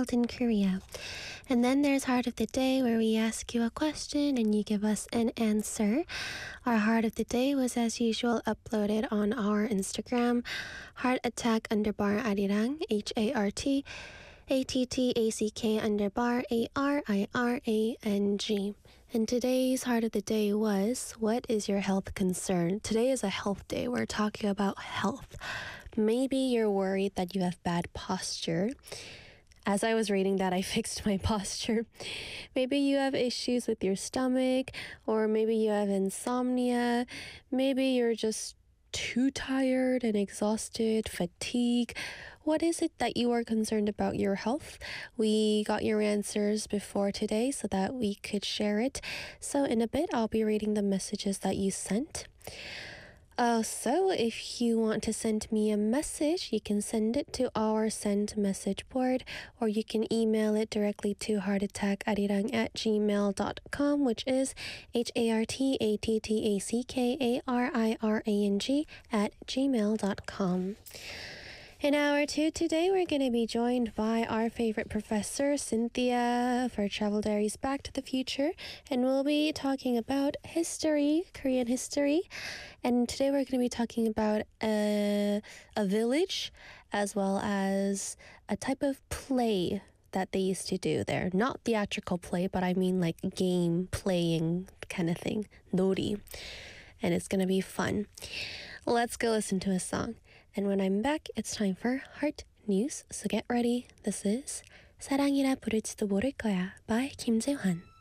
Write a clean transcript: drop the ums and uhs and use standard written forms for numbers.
world in Korea. And then there's Heart of the Day, where we ask you a question and you give us an answer. Our Heart of the Day was, as usual, uploaded on our Instagram, heartattack_arirang, HARTATTACK_ARIRANG. And today's Heart of the Day was, what is your health concern? Today is a health day. We're talking about health. Maybe you're worried that you have bad posture. As I was reading that, I fixed my posture. Maybe you have issues with your stomach, or maybe you have insomnia. Maybe you're just too tired and exhausted, fatigue. What is it that you are concerned about your health? We got your answers before today so that we could share it. So in a bit, I'll be reading the messages that you sent. So if you want to send me a message, you can send it to our send message board, or you can email it directly to heartattackarirang@gmail.com, which is HARTATTACKARIRANG@gmail.com. In hour 2 today, we're going to be joined by our favorite professor, Cynthia, for Travel Diaries Back to the Future. And we'll be talking about history, Korean history. And today we're going to be talking about a village, as well as a type of play that they used to do there. Not theatrical play, but I mean like game playing kind of thing. Nori. And it's going to be fun. Let's go listen to a song. And when I'm back, it's time for Heart News. So get ready. This is 사랑이라 부를지도 모를 거야 by Kim Jae-hwan.